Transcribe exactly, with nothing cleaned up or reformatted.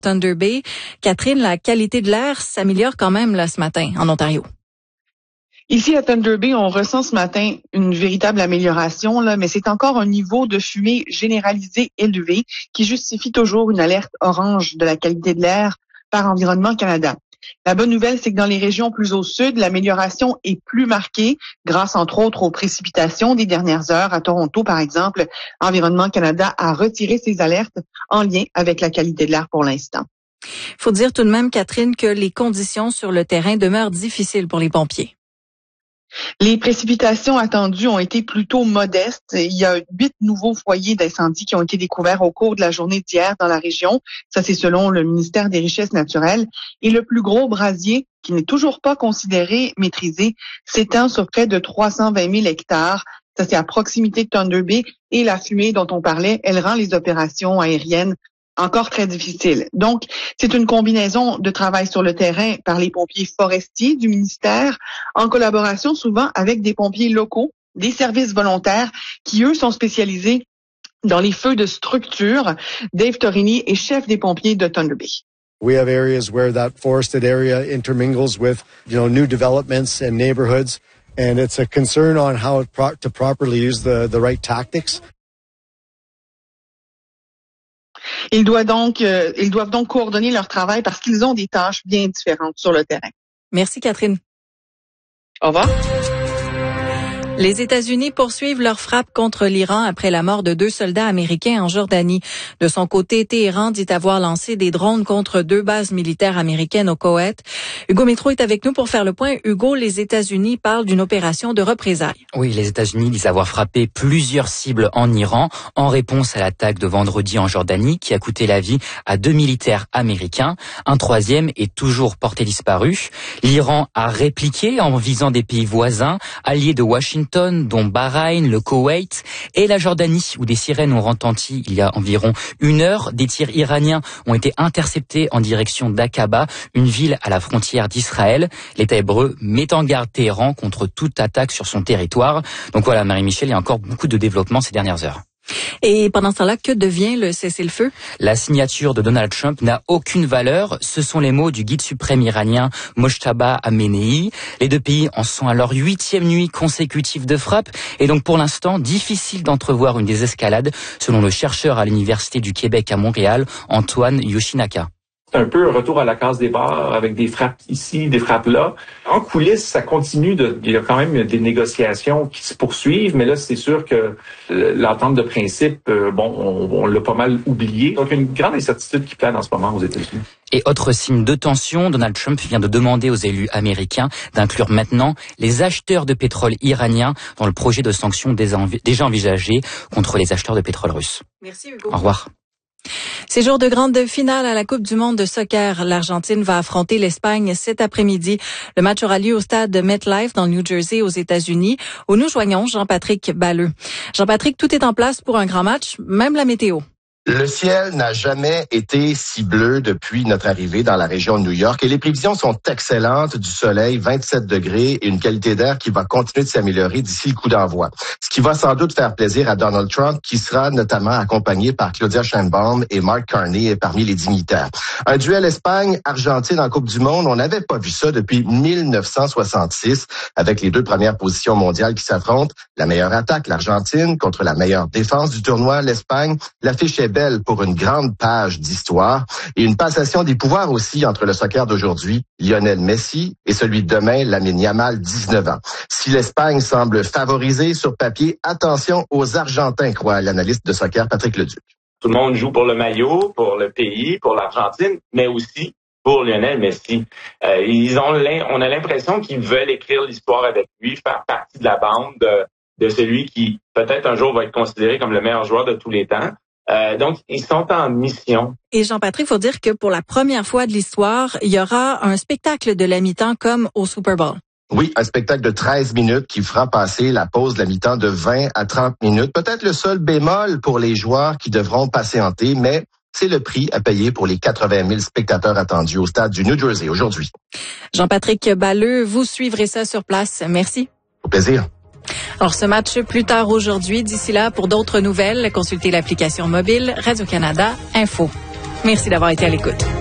Thunder Bay. Catherine, la qualité de l'air s'améliore quand même là ce matin en Ontario. Ici à Thunder Bay, on ressent ce matin une véritable amélioration, là, mais c'est encore un niveau de fumée généralisé élevé qui justifie toujours une alerte orange de la qualité de l'air par Environnement Canada. La bonne nouvelle, c'est que dans les régions plus au sud, l'amélioration est plus marquée grâce, entre autres, aux précipitations des dernières heures. À Toronto, par exemple, Environnement Canada a retiré ses alertes en lien avec la qualité de l'air pour l'instant. Il faut dire tout de même, Catherine, que les conditions sur le terrain demeurent difficiles pour les pompiers. Les précipitations attendues ont été plutôt modestes. Il y a huit nouveaux foyers d'incendie qui ont été découverts au cours de la journée d'hier dans la région. Ça, c'est selon le ministère des Richesses naturelles. Et le plus gros brasier, qui n'est toujours pas considéré maîtrisé, s'étend sur près de trois cent vingt mille hectares. Ça, c'est à proximité de Thunder Bay. Et la fumée dont on parlait, elle rend les opérations aériennes encore très difficile. Donc, c'est une combinaison de travail sur le terrain par les pompiers forestiers du ministère, en collaboration souvent avec des pompiers locaux, des services volontaires qui, eux, sont spécialisés dans les feux de structure. Dave Torini est chef des pompiers de Thunder Bay. We have areas where that forested area intermingles with, you know, new developments and neighborhoods, and it's a concern on how pro- to properly use the, the right tactics. Ils doivent donc, euh, ils doivent donc coordonner leur travail parce qu'ils ont des tâches bien différentes sur le terrain. Merci, Catherine. Au revoir. Les États-Unis poursuivent leur frappe contre l'Iran après la mort de deux soldats américains en Jordanie. De son côté, Téhéran dit avoir lancé des drones contre deux bases militaires américaines au Koweït. Hugo Métro est avec nous pour faire le point. Hugo, les États-Unis parlent d'une opération de représailles. Oui, les États-Unis disent avoir frappé plusieurs cibles en Iran en réponse à l'attaque de vendredi en Jordanie qui a coûté la vie à deux militaires américains. Un troisième est toujours porté disparu. L'Iran a répliqué en visant des pays voisins, alliés de Washington, dont Bahreïn, le Koweït et la Jordanie, où des sirènes ont retenti il y a environ une heure. Des tirs iraniens ont été interceptés en direction d'Aqaba, une ville à la frontière d'Israël. L'État hébreu met en garde Téhéran contre toute attaque sur son territoire. Donc voilà, Marie-Michel, il y a encore beaucoup de développement ces dernières heures. Et pendant ce temps-là, que devient le cessez-le-feu? La signature de Donald Trump n'a aucune valeur. Ce sont les mots du guide suprême iranien Mojtaba Amenei. Les deux pays en sont à leur huitième nuit consécutive de frappe. Et donc pour l'instant, difficile d'entrevoir une désescalade, selon le chercheur à l'Université du Québec à Montréal, Antoine Yoshinaka. C'est un peu un retour à la case des bars avec des frappes ici, des frappes là. En coulisses, ça continue de, il y a quand même des négociations qui se poursuivent, mais là, c'est sûr que l'entente de principe, bon, on, on l'a pas mal oublié. Donc, une grande incertitude qui plane en ce moment aux États-Unis. Et autre signe de tension, Donald Trump vient de demander aux élus américains d'inclure maintenant les acheteurs de pétrole iraniens dans le projet de sanctions déjà envisagé contre les acheteurs de pétrole russes. Merci Hugo. Au revoir. C'est jour de grande finale à la Coupe du monde de soccer. L'Argentine va affronter l'Espagne cet après-midi. Le match aura lieu au stade de MetLife dans le New Jersey aux États-Unis, où nous joignons Jean-Patrick Balleux. Jean-Patrick, tout est en place pour un grand match, même la météo. Le ciel n'a jamais été si bleu depuis notre arrivée dans la région de New York et les prévisions sont excellentes, du soleil, vingt-sept degrés et une qualité d'air qui va continuer de s'améliorer d'ici le coup d'envoi. Ce qui va sans doute faire plaisir à Donald Trump qui sera notamment accompagné par Claudia Sheinbaum et Mark Carney parmi les dignitaires. Un duel Espagne-Argentine en Coupe du monde, on n'avait pas vu ça depuis mille neuf cent soixante-six avec les deux premières positions mondiales qui s'affrontent. La meilleure attaque, l'Argentine, contre la meilleure défense du tournoi, l'Espagne. L'affiche est belle pour une grande page d'histoire et une passation des pouvoirs aussi entre le soccer d'aujourd'hui, Lionel Messi, et celui de demain, Lamine Yamal, dix-neuf ans. Si l'Espagne semble favorisée sur papier, attention aux Argentins, croit l'analyste de soccer Patrick Leduc. Tout le monde joue pour le maillot, pour le pays, pour l'Argentine, mais aussi pour Lionel Messi. Euh, ils ont, on a l'impression qu'ils veulent écrire l'histoire avec lui, faire partie de la bande de, de celui qui peut-être un jour va être considéré comme le meilleur joueur de tous les temps. Euh, donc, ils sont en mission. Et Jean-Patrick, il faut dire que pour la première fois de l'histoire, il y aura un spectacle de la mi-temps comme au Super Bowl. Oui, un spectacle de treize minutes qui fera passer la pause de la mi-temps de vingt à trente minutes. Peut-être le seul bémol pour les joueurs qui devront patienter, mais c'est le prix à payer pour les quatre-vingt mille spectateurs attendus au stade du New Jersey aujourd'hui. Jean-Patrick Balleux, vous suivrez ça sur place. Merci. Au plaisir. Alors, ce match plus tard aujourd'hui. D'ici là, pour d'autres nouvelles, consultez l'application mobile Radio-Canada Info. Merci d'avoir été à l'écoute.